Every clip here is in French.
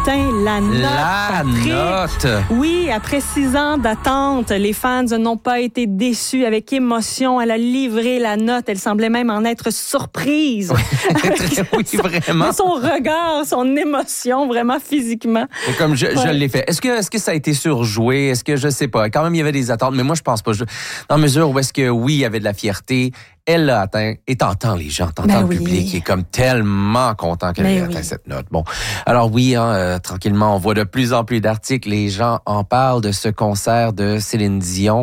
matin, la note. Oui, après 6 ans d'attente, les fans n'ont pas été déçus. Avec émotion, elle a livré la note. Elle semblait même en être surprise. Oui, vraiment. Son regard, son émotion, vraiment physiquement. Et comme je l'ai fait. Est-ce que ça a été surjoué? Est-ce que je sais pas? Quand même, il y avait des attentes, mais moi, je pense pas. Dans la mesure où est-ce que, oui, il y avait de la fierté, elle l'a atteint et t'entends les gens, le public qui est comme tellement content qu'elle ait atteint cette note. Bon, alors oui, tranquillement, on voit de plus en plus d'articles, les gens en parlent de ce concert de Céline Dion.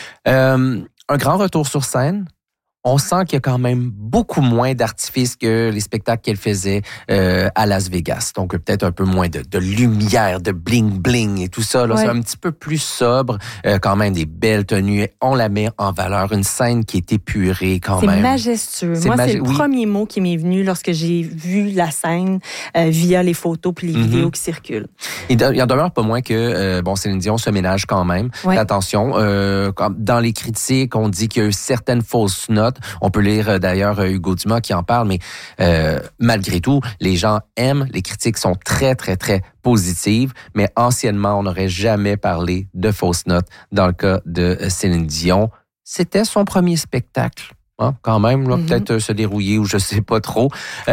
Un grand retour sur scène. On sent qu'il y a quand même beaucoup moins d'artifices que les spectacles qu'elle faisait à Las Vegas. Donc, peut-être un peu moins de lumière, de bling-bling et tout ça. Là, c'est un petit peu plus sobre. Quand même, des belles tenues. On la met en valeur. Une scène qui est épurée quand même. C'est majestueux. Moi, c'est le premier mot qui m'est venu lorsque j'ai vu la scène via les photos puis les vidéos qui circulent. Il en demeure pas moins que, Céline Dion se ménage quand même. Attention, dans les critiques, on dit qu'il y a eu certaines fausses notes. On peut lire d'ailleurs Hugo Dumas qui en parle, mais malgré tout, les gens aiment, les critiques sont très, très, très positives, mais anciennement, on n'aurait jamais parlé de fausses notes dans le cas de Céline Dion. C'était son premier spectacle. Quand même, là, peut-être se dérouiller ou je sais pas trop.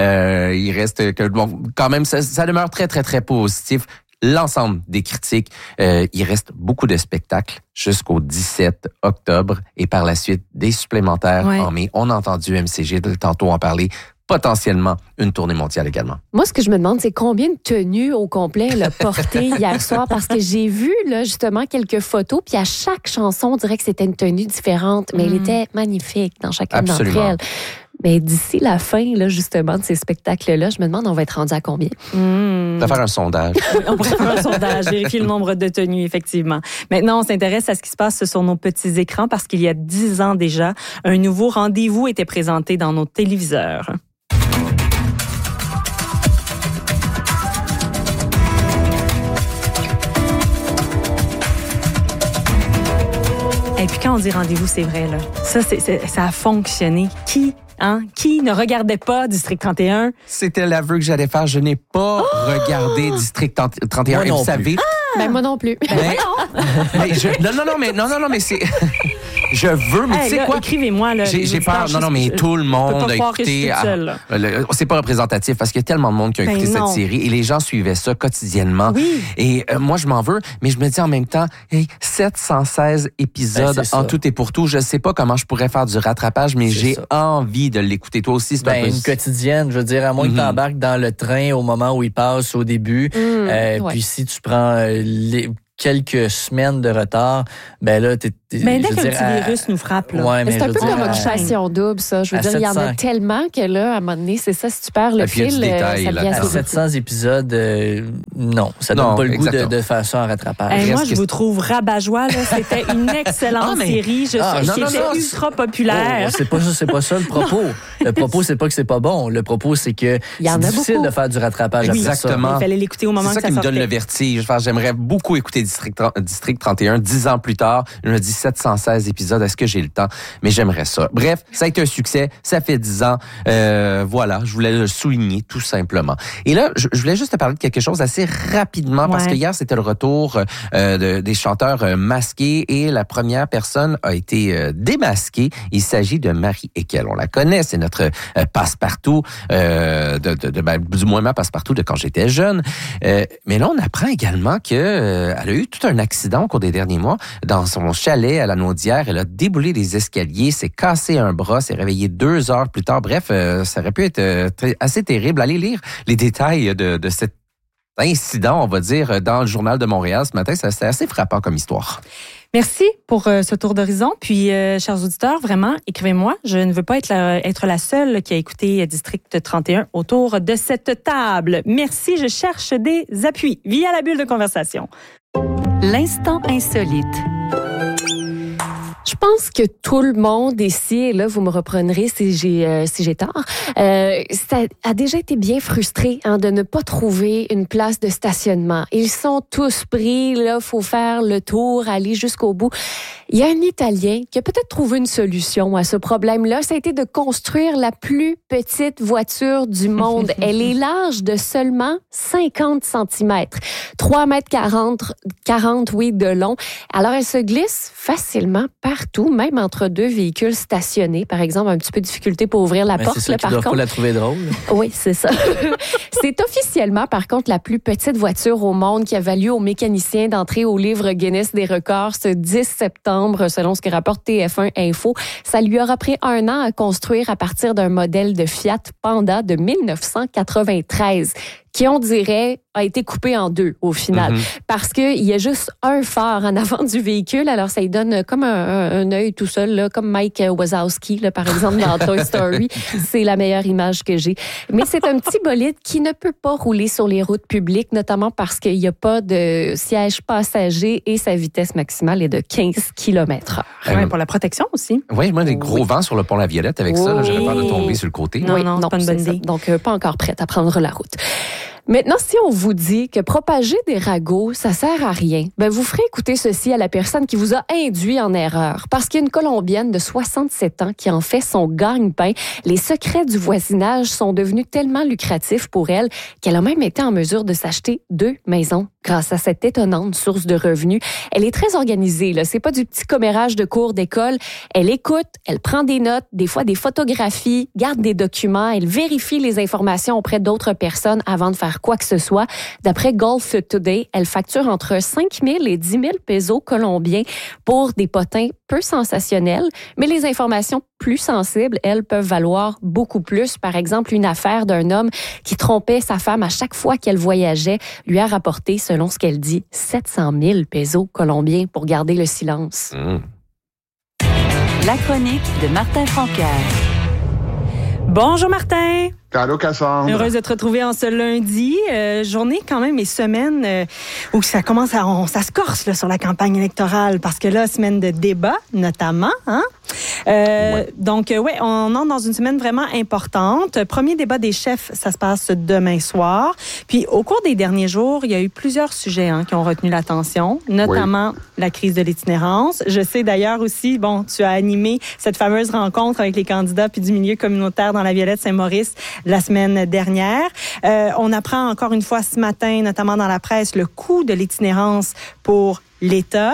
Il reste que quand même, ça demeure très, très, très positif. L'ensemble des critiques, il reste beaucoup de spectacles jusqu'au 17 octobre et par la suite des supplémentaires en mai. On a entendu MCG tantôt en parler. Potentiellement une tournée mondiale également. Moi, ce que je me demande, c'est combien de tenues au complet elle a porté hier soir, parce que j'ai vu là justement quelques photos, puis à chaque chanson, on dirait que c'était une tenue différente, mais elle était magnifique dans chacune d'entre elles. Mais d'ici la fin, là, justement, de ces spectacles-là, je me demande, on va être rendu à combien? On va faire un sondage. Oui, on pourrait faire un sondage, vérifier le nombre de tenues, effectivement. Maintenant, on s'intéresse à ce qui se passe sur nos petits écrans parce qu'il y a 10 ans déjà, un nouveau rendez-vous était présenté dans nos téléviseurs. Et puis quand on dit rendez-vous, c'est vrai, là. Ça a fonctionné. Qui ne regardait pas District 31? C'était l'aveu que j'allais faire. Je n'ai pas regardé District 31. Moi et vous savez... moi non plus. Non, mais c'est... Je veux, mais tu sais quoi? Écrivez-moi, là. J'ai peur. Non, mais tout le monde a écouté. C'est pas représentatif parce qu'il y a tellement de monde qui a écouté cette série et les gens suivaient ça quotidiennement. Oui. Et moi, je m'en veux, mais je me dis en même temps, 716 épisodes en tout et pour tout. Je sais pas comment je pourrais faire du rattrapage, mais j'ai envie de l'écouter. Toi aussi, c'est un peu... une quotidienne, je veux dire, à moins que tu embarques dans le train au moment où il passe au début. Puis si tu prends quelques semaines de retard, ben là, mais dès qu'un petit virus nous frappe, là. Ouais, mais c'est un peu comme Occupation double, ça. Je veux dire, il y en a tellement que là, à un moment donné, c'est ça, si tu perds le fil, ça devient à 700 épisodes, non, ça donne pas le goût de faire ça en rattrapage. Moi, je vous trouve rabat-joie, là. C'était une excellente série. C'était ultra populaire. C'est pas ça le propos. Le propos, c'est pas que c'est pas bon. Le propos, c'est que c'est difficile de faire du rattrapage. Exactement. Il fallait l'écouter au moment que ça sortait. C'est ça qui me donne le vertige. J'aimerais beaucoup écouter District 31 10 ans plus tard. Je me dis 716 épisodes, est-ce que j'ai le temps? Mais j'aimerais ça. Bref, ça a été un succès. Ça fait 10 ans. Voilà, je voulais le souligner tout simplement. Et là, je voulais juste te parler de quelque chose assez rapidement parce que hier, c'était le retour des chanteurs masqués et la première personne a été démasquée. Il s'agit de Marie Ekel. On la connaît, c'est notre passe-partout, du moins ma passe-partout de quand j'étais jeune. Mais là, on apprend également que elle a eu tout un accident au cours des derniers mois dans son chalet à la Naudière. Elle a déboulé les escaliers, s'est cassé un bras, s'est réveillée 2 heures plus tard. Bref, ça aurait pu être assez terrible. Allez lire les détails de cet incident, on va dire, dans le Journal de Montréal ce matin. C'était assez frappant comme histoire. Merci pour ce tour d'horizon. Puis, chers auditeurs, vraiment, écrivez-moi. Je ne veux pas être la seule qui a écouté District 31 autour de cette table. Merci, je cherche des appuis via la bulle de conversation. L'instant insolite. Je pense que tout le monde ici, et là, vous me reprendrez si j'ai tort, ça a déjà été bien frustré de ne pas trouver une place de stationnement. Ils sont tous pris, là, faut faire le tour, aller jusqu'au bout. Il y a un Italien qui a peut-être trouvé une solution à ce problème-là. Ça a été de construire la plus petite voiture du monde. Elle est large de seulement 50 cm. 3,40 m de long. Alors, elle se glisse facilement partout, même entre deux véhicules stationnés. Par exemple, un petit peu de difficulté pour ouvrir la porte. C'est ça, tu dois pas la trouver drôle. Oui, c'est ça. C'est officiellement, par contre, la plus petite voiture au monde qui a valu aux mécaniciens d'entrer au livre Guinness des records ce 10 septembre, selon ce que rapporte TF1 Info. Ça lui aura pris 1 an à construire à partir d'un modèle de Fiat Panda de 1993. Qui, on dirait, a été coupé en deux au final. Parce qu'il y a juste un phare en avant du véhicule. Alors, ça lui donne comme un œil tout seul, là, comme Mike Wazowski, là, par exemple, dans Toy Story. C'est la meilleure image que j'ai. Mais c'est un petit bolide qui ne peut pas rouler sur les routes publiques, notamment parce qu'il n'y a pas de siège passager et sa vitesse maximale est de 15 km/h. Ouais, pour la protection aussi. Oui, moi, des gros vents sur le pont La Violette avec ça, là, j'aurais peur de tomber sur le côté. Non, c'est pas une bonne idée. Donc, pas encore prête à prendre la route. Maintenant, si on vous dit que propager des ragots, ça sert à rien, vous ferez écouter ceci à la personne qui vous a induit en erreur. Parce qu'il y a une Colombienne de 67 ans qui en fait son gagne-pain. Les secrets du voisinage sont devenus tellement lucratifs pour elle qu'elle a même été en mesure de s'acheter 2 maisons grâce à cette étonnante source de revenus. Elle est très organisée, là. C'est pas du petit commérage de cours d'école. Elle écoute, elle prend des notes, des fois des photographies, garde des documents, elle vérifie les informations auprès d'autres personnes avant de faire quoi que ce soit. D'après Gulf Today, elle facture entre 5 000 et 10 000 pesos colombiens pour des potins peu sensationnels, mais les informations plus sensibles, elles, peuvent valoir beaucoup plus. Par exemple, une affaire d'un homme qui trompait sa femme à chaque fois qu'elle voyageait lui a rapporté, selon ce qu'elle dit, 700 000 pesos colombiens pour garder le silence. La chronique de Martin Francaire. Bonjour Martin. Allô, Cassandre. Heureuse de te retrouver en ce lundi. Journée quand même et semaine où ça commence ça se corse là, sur la campagne électorale parce que là, semaine de débat notamment. Donc, on entre dans une semaine vraiment importante. Premier débat des chefs, ça se passe demain soir. Puis, au cours des derniers jours, il y a eu plusieurs sujets qui ont retenu l'attention, notamment la crise de l'itinérance. Je sais d'ailleurs aussi, tu as animé cette fameuse rencontre avec les candidats puis du milieu communautaire dans la Violette-Saint-Maurice la semaine dernière. On apprend encore une fois ce matin, notamment dans la presse, le coût de l'itinérance pour l'État.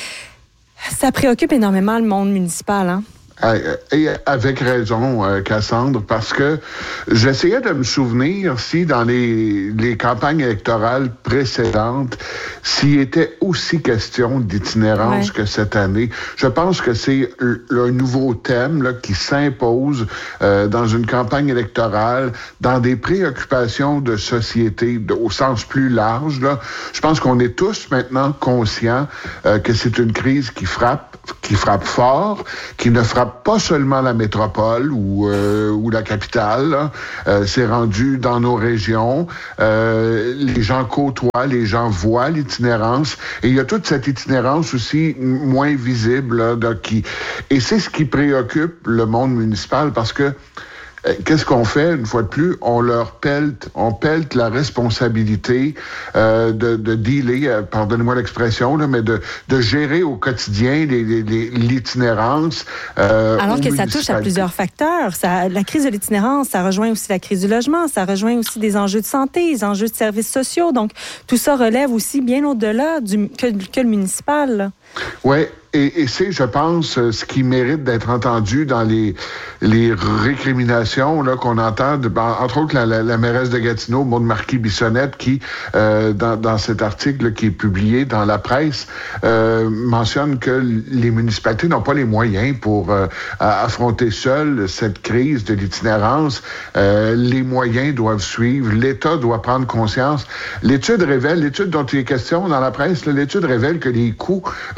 Ça préoccupe énormément le monde municipal, hein? Et avec raison, Cassandre, parce que j'essayais de me souvenir si dans les campagnes électorales précédentes, s'il était aussi question d'itinérance que cette année. Je pense que c'est un nouveau thème là, qui s'impose dans une campagne électorale, dans des préoccupations de société au sens plus large. Là. Je pense qu'on est tous maintenant conscients que c'est une crise qui frappe fort, qui ne frappe pas seulement la métropole ou la capitale. C'est rendu dans nos régions. Les gens côtoient, les gens voient l'itinérance. Et il y a toute cette itinérance aussi moins visible. Là, et c'est ce qui préoccupe le monde municipal parce que qu'est-ce qu'on fait, une fois de plus? On pelte la responsabilité de dealer, pardonnez-moi l'expression, là, mais de gérer au quotidien l'itinérance. Alors que ça touche à plusieurs facteurs. La crise de l'itinérance, ça rejoint aussi la crise du logement, ça rejoint aussi des enjeux de santé, des enjeux de services sociaux. Donc, tout ça relève aussi bien au-delà que le municipal. Oui. Et c'est, je pense, ce qui mérite d'être entendu dans les récriminations là, qu'on entend, entre autres la mairesse de Gatineau, Maude Marquis-Bissonnette, qui, dans cet article là, qui est publié dans la presse, mentionne que les municipalités n'ont pas les moyens pour affronter seules cette crise de l'itinérance. Les moyens doivent suivre, l'État doit prendre conscience. L'étude dont il est question dans la presse, là, l'étude révèle que les coûts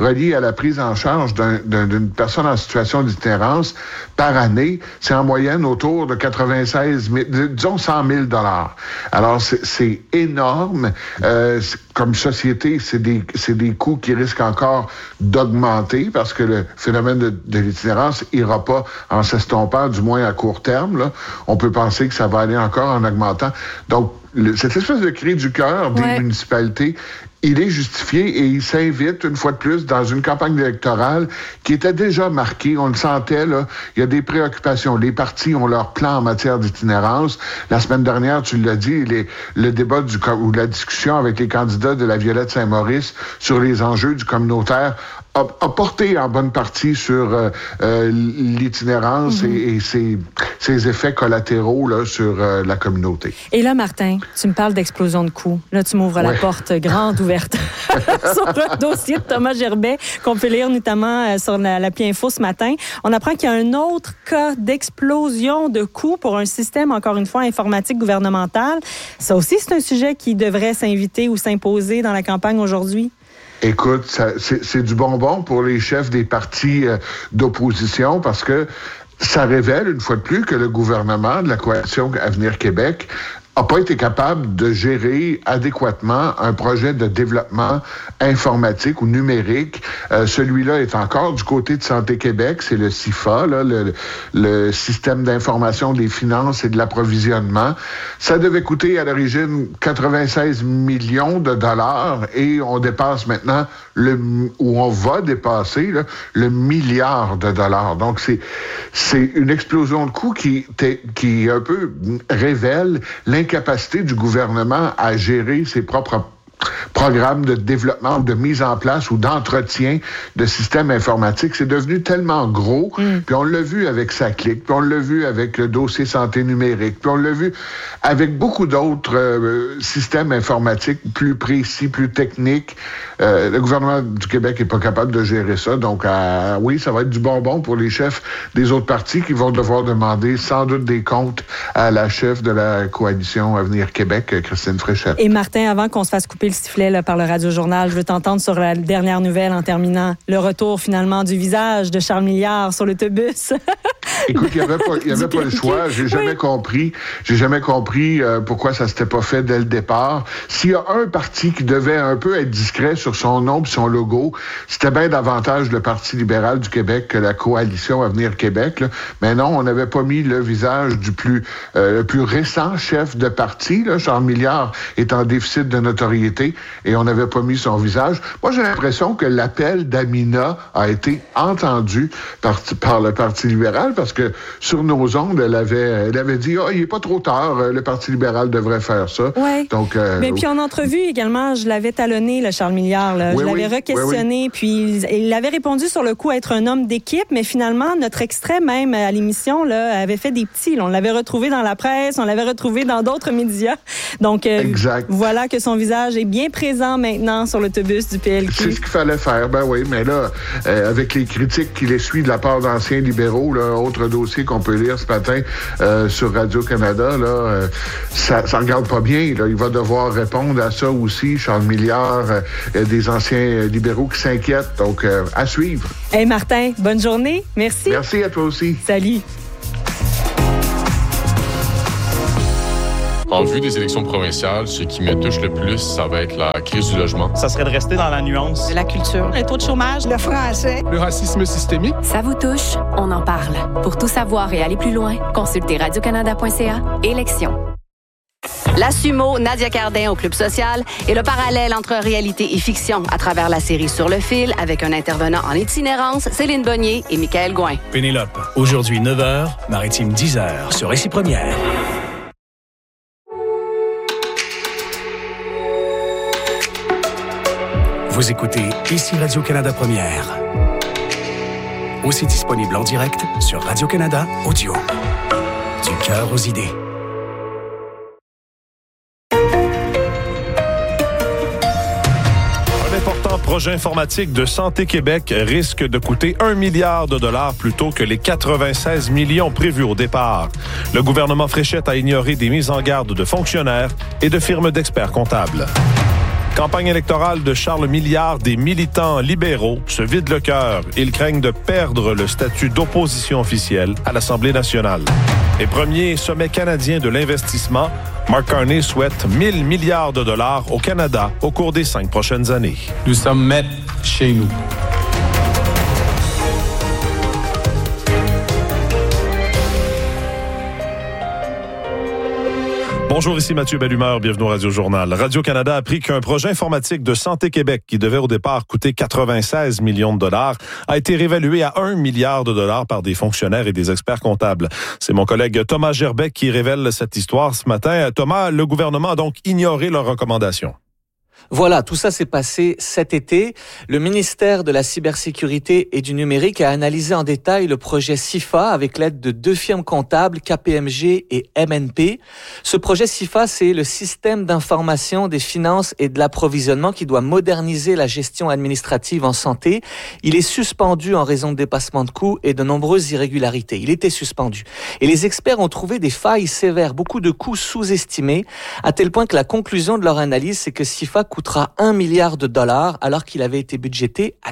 relié à la prise en charge d'une personne en situation d'itinérance par année, c'est en moyenne autour de 96 000, disons 100 000 $. Alors, c'est énorme. Comme société, c'est des coûts qui risquent encore d'augmenter parce que le phénomène de l'itinérance ira pas en s'estompant, du moins à court terme. Là. On peut penser que ça va aller encore en augmentant. Donc, cette espèce de cri du cœur des municipalités, il est justifié et il s'invite une fois de plus dans une campagne électorale qui était déjà marquée. On le sentait, là. Il y a des préoccupations. Les partis ont leur plan en matière d'itinérance. La semaine dernière, tu l'as dit, le débat ou la discussion avec les candidats de la Violette Saint-Maurice sur les enjeux du communautaire a porté en bonne partie sur l'itinérance et ses effets collatéraux là, sur la communauté. Et là, Martin, tu me parles d'explosion de coûts. Là, tu m'ouvres la porte grande ouverte sur le dossier de Thomas Gerbet qu'on peut lire notamment sur l'appli Info ce matin. On apprend qu'il y a un autre cas d'explosion de coûts pour un système, encore une fois, informatique gouvernemental. Ça aussi, c'est un sujet qui devrait s'inviter ou s'imposer dans la campagne aujourd'hui. Écoute, c'est du bonbon pour les chefs des partis d'opposition parce que ça révèle une fois de plus que le gouvernement de la coalition Avenir Québec n'a pas été capable de gérer adéquatement un projet de développement informatique ou numérique. Celui-là est encore du côté de Santé Québec, c'est le CIFA, là, le système d'information des finances et de l'approvisionnement. Ça devait coûter à l'origine 96 millions de $ et on dépasse maintenant on va dépasser là, le milliard de $. Donc c'est une explosion de coûts qui un peu révèle l'incapacité du gouvernement à gérer ses propres programmes de développement, de mise en place ou d'entretien de systèmes informatiques. C'est devenu tellement gros, puis on l'a vu avec SACLIC, puis on l'a vu avec le dossier santé numérique, puis on l'a vu avec beaucoup d'autres systèmes informatiques plus précis, plus techniques. Le gouvernement du Québec n'est pas capable de gérer ça, donc oui, ça va être du bonbon pour les chefs des autres partis qui vont devoir demander sans doute des comptes à la chef de la coalition Avenir Québec, Christine Fréchette. Et Martin, avant qu'on se fasse couper le sifflet là, par le Radio-Journal, je veux t'entendre sur la dernière nouvelle en terminant. Le retour finalement du visage de Charles Milliard sur l'autobus. Écoute, il n'y avait pas le choix. J'ai jamais compris pourquoi ça s'était pas fait dès le départ. S'il y a un parti qui devait un peu être discret sur son nom et son logo, c'était bien davantage le Parti libéral du Québec que la coalition Avenir Québec. Là. Mais non, on n'avait pas mis le visage du le plus récent chef de parti. Là. Charles Milliard est en déficit de notoriété et on n'avait pas mis son visage. Moi, j'ai l'impression que l'appel d'Amina a été entendu par le Parti libéral parce que sur nos ondes, elle avait dit « il n'est pas trop tard, le Parti libéral devrait faire ça. Ouais. » Donc, mais puis en entrevue également, je l'avais talonné, le Charles Milliard. Là. Je l'avais re-questionné, puis il avait répondu sur le coup être un homme d'équipe, mais finalement, notre extrait même à l'émission là, avait fait des petits. Là. On l'avait retrouvé dans la presse, on l'avait retrouvé dans d'autres médias. Donc, voilà que son visage est bien présent maintenant sur l'autobus du PLQ. C'est ce qu'il fallait faire, ben oui, mais là, avec les critiques qu'il essuie de la part d'anciens libéraux, là, autre dossier qu'on peut lire ce matin sur Radio-Canada, là, ça regarde pas bien. Là. Il va devoir répondre à ça aussi, Charles Milliard, des anciens libéraux qui s'inquiètent. Donc, à suivre. Hey Martin, bonne journée. Merci. Merci à toi aussi. Salut. En vue des élections provinciales, ce qui me touche le plus, ça va être la crise du logement. Ça serait de rester dans la nuance. La culture, le taux de chômage, le français, le racisme systémique. Ça vous touche? On en parle. Pour tout savoir et aller plus loin, consultez radiocanada.ca. Élections. La sumo, Nadia Cardin au Club social et le parallèle entre réalité et fiction à travers la série Sur le fil avec un intervenant en itinérance, Céline Bonnier et Michael Gouin. Pénélope, aujourd'hui 9h, Maritime 10h sur Récit Première. Vous écoutez ici Radio-Canada Première. Aussi disponible en direct sur Radio-Canada Audio. Du cœur aux idées. Un important projet informatique de Santé Québec risque de coûter 1 milliard de dollars plutôt que les 96 millions prévus au départ. Le gouvernement Fréchette a ignoré des mises en garde de fonctionnaires et de firmes d'experts comptables. Campagne électorale de Charles Milliard, des militants libéraux se vident le cœur. Ils craignent de perdre le statut d'opposition officielle à l'Assemblée nationale. Et premier sommet canadien de l'investissement, Mark Carney souhaite 1000 milliards de dollars au Canada au cours des 5 prochaines années. Nous sommes maîtres chez nous. Bonjour, ici Mathieu Bellumeur, bienvenue au Radio-Journal. Radio-Canada a appris qu'un projet informatique de Santé Québec, qui devait au départ coûter 96 millions de dollars, a été réévalué à 1 milliard de dollars par des fonctionnaires et des experts comptables. C'est mon collègue Thomas Gerbet qui révèle cette histoire ce matin. Thomas, le gouvernement a donc ignoré leurs recommandations. Voilà, tout ça s'est passé cet été. Le ministère de la Cybersécurité et du Numérique a analysé en détail le projet CIFA avec l'aide de 2 firmes comptables, KPMG et MNP. Ce projet CIFA, c'est le système d'information des finances et de l'approvisionnement qui doit moderniser la gestion administrative en santé. Il est suspendu en raison de dépassement de coûts et de nombreuses irrégularités. Il était suspendu. Et les experts ont trouvé des failles sévères, beaucoup de coûts sous-estimés, à tel point que la conclusion de leur analyse, c'est que CIFA coûtera 1 milliard de dollars alors qu'il avait été budgété à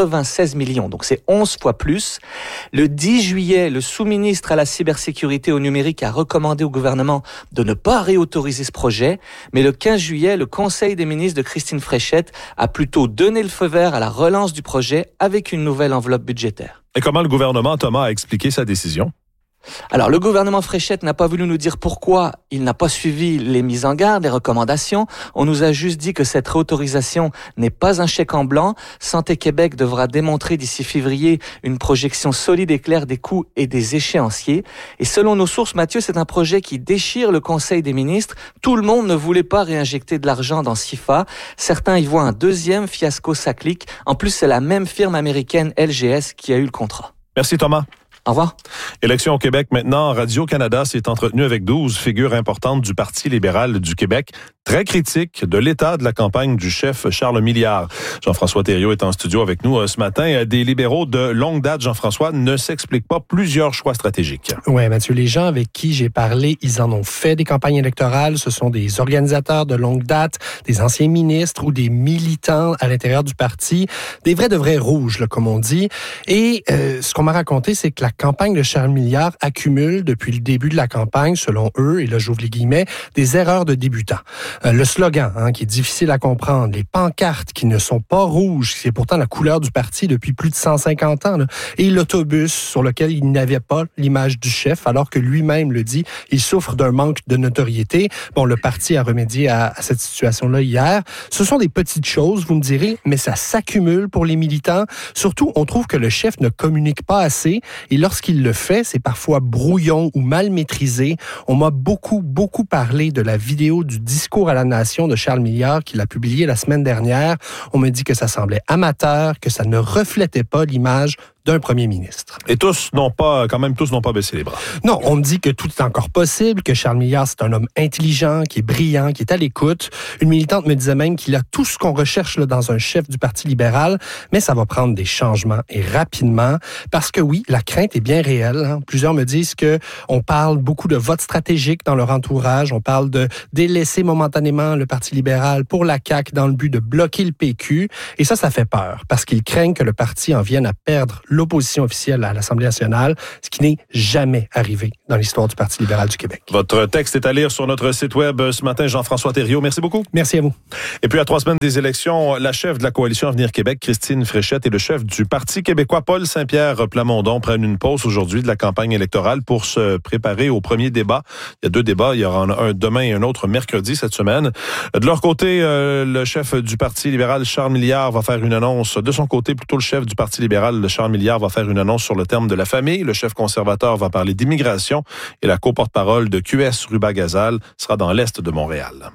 96 millions. Donc c'est 11 fois plus. Le 10 juillet, le sous-ministre à la cybersécurité au numérique a recommandé au gouvernement de ne pas réautoriser ce projet. Mais le 15 juillet, le Conseil des ministres de Christine Fréchette a plutôt donné le feu vert à la relance du projet avec une nouvelle enveloppe budgétaire. Et comment le gouvernement, Thomas, a expliqué sa décision? Alors, le gouvernement Fréchette n'a pas voulu nous dire pourquoi il n'a pas suivi les mises en garde, les recommandations. On nous a juste dit que cette réautorisation n'est pas un chèque en blanc. Santé Québec devra démontrer d'ici février une projection solide et claire des coûts et des échéanciers. Et selon nos sources, Mathieu, c'est un projet qui déchire le Conseil des ministres. Tout le monde ne voulait pas réinjecter de l'argent dans CIFA. Certains y voient un deuxième fiasco cyclique. En plus, c'est la même firme américaine LGS qui a eu le contrat. Merci Thomas. Au revoir. Élection au Québec maintenant. Radio-Canada s'est entretenu avec 12 figures importantes du Parti libéral du Québec, très critiques de l'état de la campagne du chef Charles Milliard. Jean-François Thériault est en studio avec nous ce matin. Des libéraux de longue date, Jean-François, ne s'expliquent pas plusieurs choix stratégiques. Oui, Mathieu, les gens avec qui j'ai parlé, ils en ont fait des campagnes électorales. Ce sont des organisateurs de longue date, des anciens ministres ou des militants à l'intérieur du parti. Des vrais de vrais rouges, là, comme on dit. Et ce qu'on m'a raconté, c'est que la campagne de Charles Milliard accumule depuis le début de la campagne, selon eux, et là j'ouvre les guillemets, des erreurs de débutants. Le slogan, qui est difficile à comprendre, les pancartes qui ne sont pas rouges, qui est pourtant la couleur du parti depuis plus de 150 ans, là, et l'autobus sur lequel il n'avait pas l'image du chef, alors que lui-même le dit, il souffre d'un manque de notoriété. Bon, le parti a remédié à cette situation-là hier. Ce sont des petites choses, vous me direz, mais ça s'accumule pour les militants. Surtout, on trouve que le chef ne communique pas assez, et lorsqu'il le fait, c'est parfois brouillon ou mal maîtrisé. On m'a beaucoup parlé de la vidéo du discours à la nation de Charles Milliard qu'il a publié la semaine dernière. On me dit que ça semblait amateur, que ça ne reflétait pas l'image d'un premier ministre. Et tous n'ont pas baissé les bras. Non, on me dit que tout est encore possible, que Charles Milliard, c'est un homme intelligent, qui est brillant, qui est à l'écoute. Une militante me disait même qu'il a tout ce qu'on recherche là, dans un chef du Parti libéral, mais ça va prendre des changements et rapidement, parce que oui, la crainte est bien réelle. Plusieurs me disent que on parle beaucoup de vote stratégique dans leur entourage, on parle de délaisser momentanément le Parti libéral pour la CAQ dans le but de bloquer le PQ, et ça fait peur, parce qu'ils craignent que le parti en vienne à perdre l'opposition officielle à l'Assemblée nationale, ce qui n'est jamais arrivé dans l'histoire du Parti libéral du Québec. Votre texte est à lire sur notre site web ce matin, Jean-François Thériault. Merci beaucoup. Merci à vous. Et puis, à 3 semaines des élections, la chef de la Coalition Avenir Québec, Christine Fréchette, et le chef du Parti québécois, Paul Saint-Pierre Plamondon, prennent une pause aujourd'hui de la campagne électorale pour se préparer au premier débat. Il y a 2 débats. Il y aura un demain et un autre mercredi cette semaine. De leur côté, le chef du Parti libéral, Charles Milliard, va faire une annonce. De son côté, plutôt le chef du Parti libéral, Charles Milliard, va faire une annonce sur le terme de la famille. Le chef conservateur va parler d'immigration et la co-porte-parole de QS Ruba-Gazal sera dans l'est de Montréal.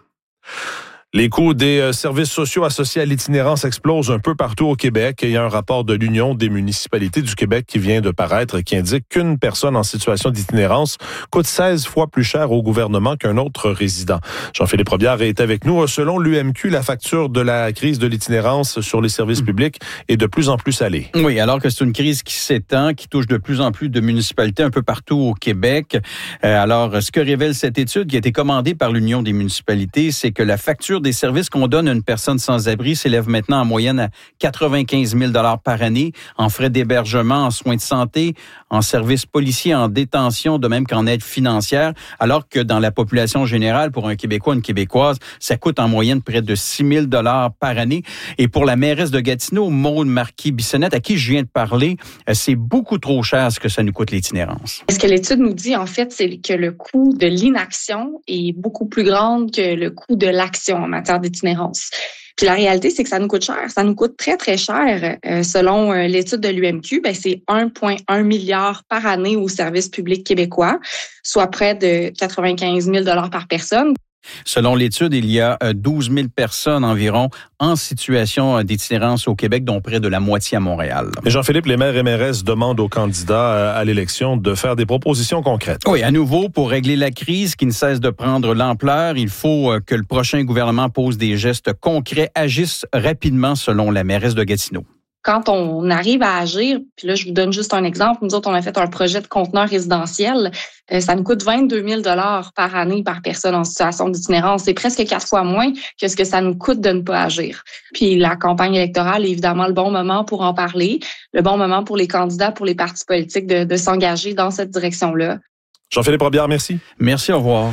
Les coûts des services sociaux associés à l'itinérance explosent un peu partout au Québec. Il y a un rapport de l'Union des municipalités du Québec qui vient de paraître qui indique qu'une personne en situation d'itinérance coûte 16 fois plus cher au gouvernement qu'un autre résident. Jean-Philippe Robillard est avec nous. Selon l'UMQ, la facture de la crise de l'itinérance sur les services publics est de plus en plus salée. Oui, alors que c'est une crise qui s'étend, qui touche de plus en plus de municipalités un peu partout au Québec. Alors, ce que révèle cette étude qui a été commandée par l'Union des municipalités, c'est que la facture couverture des services qu'on donne à une personne sans-abri s'élève maintenant en moyenne à 95 000 $ par année, en frais d'hébergement, en soins de santé, en services policiers, en détention, de même qu'en aide financière, alors que dans la population générale, pour un Québécois, une Québécoise, ça coûte en moyenne près de 6 000 $ par année. Et pour la mairesse de Gatineau, Maude Marquis-Bissonnette, à qui je viens de parler, c'est beaucoup trop cher ce que ça nous coûte l'itinérance. Ce que l'étude nous dit, en fait, c'est que le coût de l'inaction est beaucoup plus grand que le coût de l'action en matière d'itinérance. Puis la réalité, c'est que ça nous coûte cher. Ça nous coûte très, très cher. Selon l'étude de l'UMQ, c'est 1,1 milliard par année au service public québécois, soit près de 95 000 $ par personne. Selon l'étude, il y a 12 000 personnes environ en situation d'itinérance au Québec, dont près de la moitié à Montréal. Et Jean-Philippe, les maires et mairesses demandent aux candidats à l'élection de faire des propositions concrètes. Oui, à nouveau, pour régler la crise qui ne cesse de prendre l'ampleur, il faut que le prochain gouvernement pose des gestes concrets, agisse rapidement, selon la mairesse de Gatineau. Quand on arrive à agir, puis là, je vous donne juste un exemple. Nous autres, on a fait un projet de conteneur résidentiel. Ça nous coûte 22 000 $ par année par personne en situation d'itinérance. C'est presque 4 fois moins que ce que ça nous coûte de ne pas agir. Puis la campagne électorale est évidemment le bon moment pour en parler, le bon moment pour les candidats, pour les partis politiques de s'engager dans cette direction-là. Jean-Philippe Robillard, merci. Merci, au revoir.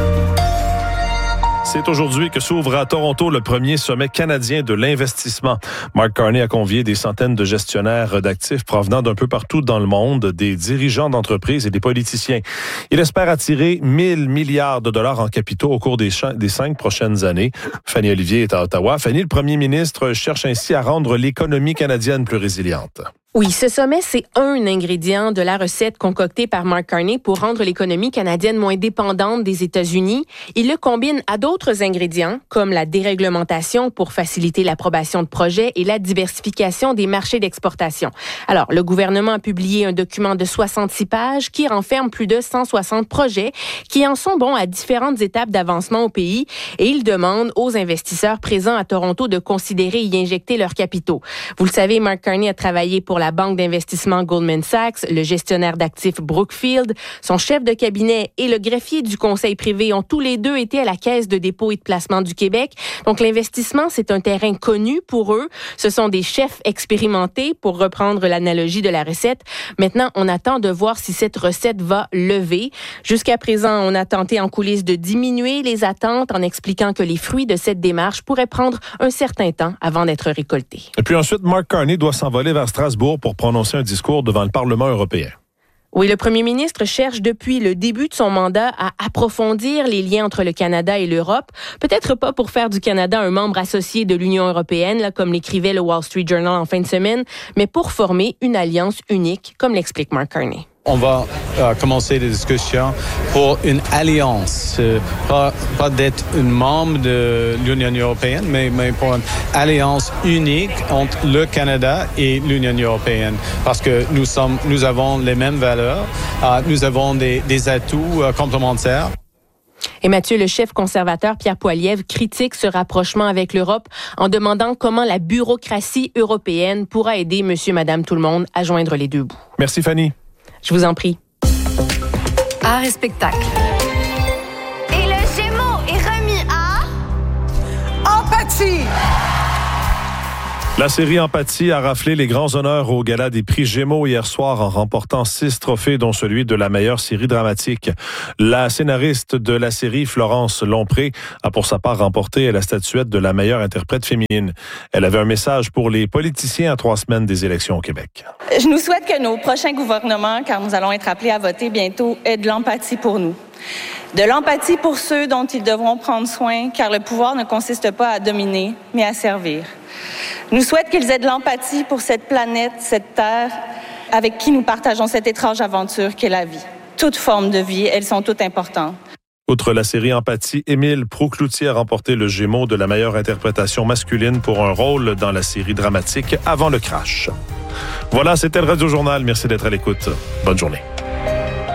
C'est aujourd'hui que s'ouvre à Toronto le premier sommet canadien de l'investissement. Mark Carney a convié des centaines de gestionnaires d'actifs provenant d'un peu partout dans le monde, des dirigeants d'entreprises et des politiciens. Il espère attirer 1 000 milliards de dollars en capitaux au cours des 5 prochaines années. Fanny Olivier est à Ottawa. Fanny, le premier ministre cherche ainsi à rendre l'économie canadienne plus résiliente. Oui, ce sommet, c'est un ingrédient de la recette concoctée par Mark Carney pour rendre l'économie canadienne moins dépendante des États-Unis. Il le combine à d'autres ingrédients, comme la déréglementation pour faciliter l'approbation de projets et la diversification des marchés d'exportation. Alors, le gouvernement a publié un document de 66 pages qui renferme plus de 160 projets qui en sont bons à différentes étapes d'avancement au pays et il demande aux investisseurs présents à Toronto de considérer y injecter leurs capitaux. Vous le savez, Mark Carney a travaillé pour la banque d'investissement Goldman Sachs, le gestionnaire d'actifs Brookfield, son chef de cabinet et le greffier du conseil privé ont tous les deux été à la Caisse de dépôt et de placement du Québec. Donc, l'investissement, c'est un terrain connu pour eux. Ce sont des chefs expérimentés, pour reprendre l'analogie de la recette. Maintenant, on attend de voir si cette recette va lever. Jusqu'à présent, on a tenté en coulisses de diminuer les attentes en expliquant que les fruits de cette démarche pourraient prendre un certain temps avant d'être récoltés. Et puis ensuite, Mark Carney doit s'envoler vers Strasbourg pour prononcer un discours devant le Parlement européen. Oui, le premier ministre cherche depuis le début de son mandat à approfondir les liens entre le Canada et l'Europe. Peut-être pas pour faire du Canada un membre associé de l'Union européenne, là, comme l'écrivait le Wall Street Journal en fin de semaine, mais pour former une alliance unique, comme l'explique Mark Carney. On va commencer des discussions pour une alliance, pas d'être un membre de l'Union européenne, mais pour une alliance unique entre le Canada et l'Union européenne, parce que nous avons les mêmes valeurs, nous avons des atouts complémentaires. Et Mathieu, le chef conservateur Pierre Poilievre critique ce rapprochement avec l'Europe en demandant comment la bureaucratie européenne pourra aider monsieur, madame, tout le monde à joindre les deux bouts. Merci Fanny. Je vous en prie. Art et spectacle. Et le Gémeaux est remis à... Empathie! La série Empathie a raflé les grands honneurs au gala des prix Gémeaux hier soir en remportant 6 trophées, dont celui de la meilleure série dramatique. La scénariste de la série, Florence Lompré, a pour sa part remporté la statuette de la meilleure interprète féminine. Elle avait un message pour les politiciens à 3 semaines des élections au Québec. Je nous souhaite que nos prochains gouvernements, car nous allons être appelés à voter bientôt, aient de l'empathie pour nous. De l'empathie pour ceux dont ils devront prendre soin, car le pouvoir ne consiste pas à dominer, mais à servir. Nous souhaitons qu'ils aient de l'empathie pour cette planète, cette terre, avec qui nous partageons cette étrange aventure qu'est la vie. Toutes formes de vie, elles sont toutes importantes. Outre la série Empathie, Émile Proulx-Cloutier a remporté le Gémeaux de la meilleure interprétation masculine pour un rôle dans la série dramatique Avant le crash. Voilà, c'était le Radio Journal. Merci d'être à l'écoute. Bonne journée.